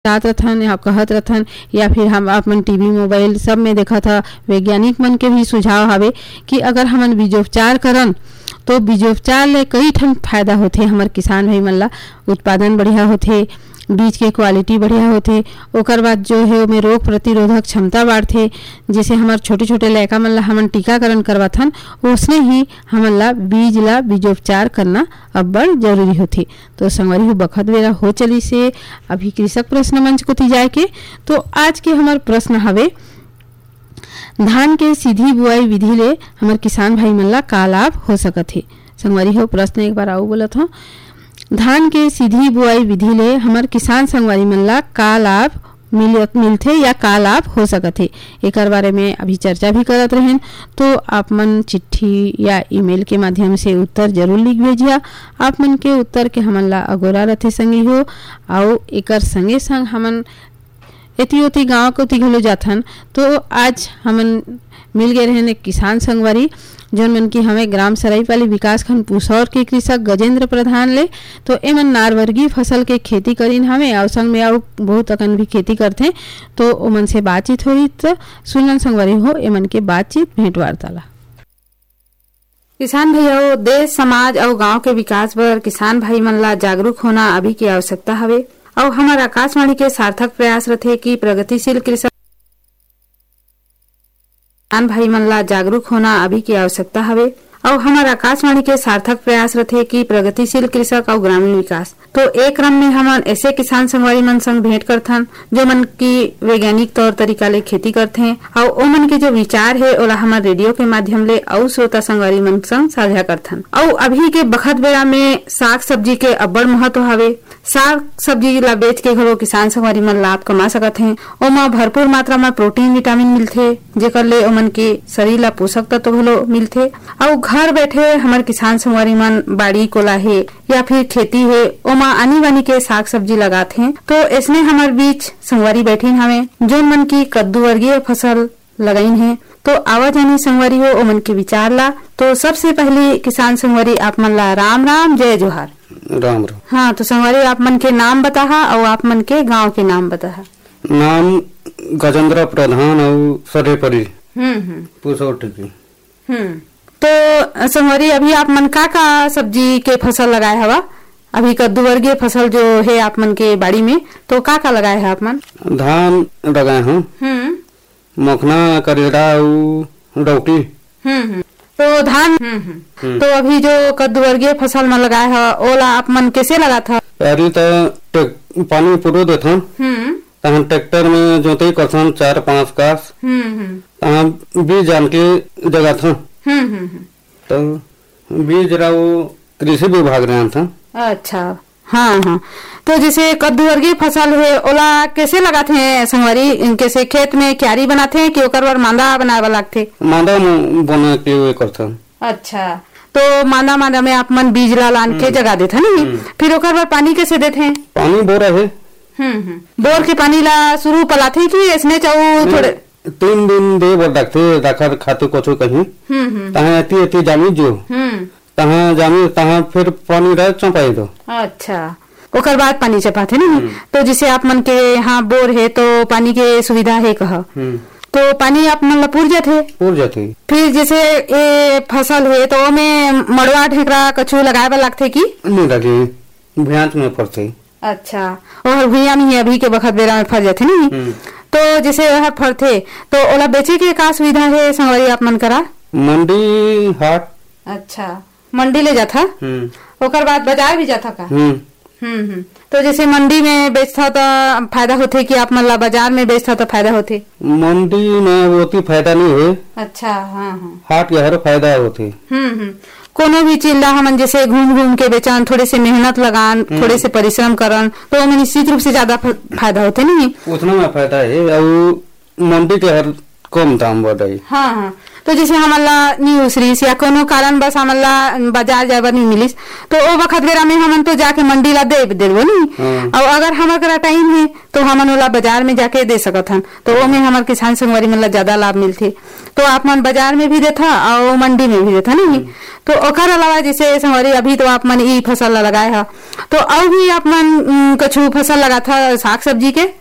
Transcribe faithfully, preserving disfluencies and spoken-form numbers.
जात रथन या कहत रथन या फिर हम अपन टीवी मोबाइल सब में देखा था। वैज्ञानिक मन के भी सुझाव हवे कि अगर हमन बीजोपचार करन तो बीजोपचार ले कई ठन फायदा होथे। हमर किसान भाई मन ला उत्पादन बढ़िया होथे, बीज के क्वालिटी बढ़िया होथे, ओकर बाद जो है ओमे रोग प्रतिरोधक क्षमता बढ़थे। जैसे हमार छोटे छोटे लड़का मन ला हमन टीकाकरण करवाथन उसने ही हमन ला बीज ला बीजोपचार करना अब्बड़ जरूरी होथे। तो संगवारी हो बखत बेरा हो चली से अभी कृषक प्रश्न मंच को जाए के। तो आज के हमार प्रश्न हवे, धान के सीधी बुआई विधि ले हमार किसान भाई मन ला का लाभ हो सकत हे। संगवारी हो प्रश्न एक बार आऊ बोलत हो, धान के सीधी बुआई विधि ले हमार किसान संगवारी मन ला का लाभ मिल मिलथे या का लाभ हो सकत हे। एकर बारे में अभी चर्चा भी करत रहें। तो आप मन चिट्ठी या ईमेल के माध्यम से उत्तर जरूर लिख भेजिया। आप मन के उत्तर के हमन ला अगोरा रथे संगी हो आओ एकर संगे संग हमन एती ओती गाँव को घलो जाथन। तो आज हमन मिल गए रहें एक किसान संगवारी जोन मन की हमें ग्राम सराईपाली विकास खंड पुसौर के कृषक गजेंद्र प्रधान ले। तो एमन नारवर्गीय फसल के खेती करीन हमें और संग में और बहुत अकन भी खेती करते। तो ओमन से बातचीत हुई तो सुनन संगवारी हो एमन के बातचीत भेंट वार्ताला। किसान भैया, देश समाज और गांव के विकास बर किसान भाई मन ला जागरूक होना अभी की आवश्यकता हवे। और हमारा आकाशवाणी के सार्थक प्रयास रथे कि प्रगतिशील कृषक किसान भाई मन ला जागरूक होना अभी की आवश्यकता हवे। और हमारा आकाशवाणी के सार्थक प्रयास रथे कि प्रगतिशील कृषक और ग्रामीण विकास। तो एक क्रम में हमन ऐसे किसान संगवारी मन संग भेंट करथन जो मन की वैज्ञानिक तौर तरीका ले खेती करथे और ओ मन के जो विचार है ओला हमार रेडियो के माध्यम ले और श्रोता संगवारी मन संग साझा करथन। और अभी के बखत बेरा में साग सब्जी के अब्बड़ महत्व हवे। साग सब्जी ला बेच के घलो किसान संगवारी मन लाभ कमा सकत हैं। ओमा भरपूर मात्रा में प्रोटीन विटामिन मिलथे जेकर ले ओमन के शरीर ला पोषक तत्व घलो मिलथे। और घर बैठे हमार किसान संगवारी मन बाड़ी कोला है या फिर खेती है ओमा आनी बानी के साग सब्जी लगाते हैं। तो इसमें हमार बीच संगवारी बैठीन हमें जो मन की कद्दू वर्गीय फसल लगाइन है। तो आवाज आनी संगवारी हो ओमन के विचार ला। तो सबसे पहले किसान संगवारी आप मन ला राम राम जय जोहार। राम राम। हाँ, तो संगवारी आप मन के नाम बताहा और आप मन के गांव के नाम बताहा। नाम गजेंद्र प्रधान और सरेपरी हम्म पुसौर की। हम्म तो संगवारी अभी आप मन का का सब्जी के फसल लगाए हवा? अभी कद्दू वर्गीय फसल जो है आप मन के बाड़ी में तो का का लगाए है आप मन? धान लगाए हूँ, मखना करेला और लौकी। हम्म तो धान हम्म तो अभी जो कद्दू वर्गीय फसल में लगाए है ओला आप मन कैसे लगा था? पहले तो पानी पुरो देथा तहन ट्रैक्टर में जोताई करथन चार पांच कास तहन बीज जान के जगह था। तो बीज रा वो कृषि विभाग रहा था। अच्छा, हाँ हाँ। तो जैसे कद्दू वर्गीय फसल है ओला कैसे लगाते हैं संगवारी? कैसे खेत में क्यारी बनाते हैं कि ओकर बर मांदा बनाए वाला लगथे? मांदा बना के वे करथन। अच्छा, तो मांदा मांदा में आप मन बीज ला लान के जगा देथे नहीं? फिर ओकर बर पानी कैसे देते हैं? पानी बोरा है। हम्म बोर के पानी ला शुरू पलाथे कि इसने चाहो थोड़े तीन दिन दे बर रखते रखा खाते कुछ कहीं तहाँ एती एती जामी जो तहाँ जामी तहाँ फिर पानी रह चपाई दो। अच्छा, ओकर बाद पानी चपाते नहीं? तो जिसे आप मन के यहाँ बोर है तो पानी के सुविधा है कहा तो पानी आप मन ला पूर जाते पूर जाते। फिर जैसे ये फसल है तो में मड़वा ढेकरा कछु लगाए वाला लगथे की नहीं लगे भैंस में पड़ते? अच्छा, और भैया में अभी के बखत बेरा में फर जाते नहीं? तो जैसे वह फरथे तो ओला बेचे के का सुविधा है संगवारी आप मन करा? मंडी हाट। अच्छा, मंडी ले जाता ओकर बाद बाजार भी जाता का? हम्म हम्म तो जैसे मंडी में बेचता तो फायदा होते कि आप मन ला बाजार में बेचता तो फायदा होते? मंडी में वो फायदा नहीं है। अच्छा, हाँ हाँ। हाट के हर फायदा होते। हम्म हम्म कोनो भी चीज ला हमन जैसे घूम घूम के बेचन, थोड़े से मेहनत लगान, थोड़े से परिश्रम करन तो हमें निश्चित रूप से ज्यादा फायदा होते नहीं? उतना में फायदा है और मंडी के हर कम दाम बढ़ाई। हाँ हाँ, तो जैसे हमला नहीं उसरीस या कोनो कारण बस हमला बाजार जाबर नहीं मिलिस तो ओ वक्त बेरा में हमन तो जाके मंडी ला दे देबो नहीं। और अगर हमर करा टाइम है तो हमन ओला बाजार में जाके दे सकत हन, तो ओ में हमर किसान संगवारी मन ला ज्यादा लाभ मिलथे। तो आप मन बाजार में भी देथा और मंडी में भी देथा नहीं। तो ओकर अलावा जैसे संगवारी अभी तो आप मन ई फसल लगाए हा, तो और भी आप मन कछु फसल लगाथा साग सब्जी के?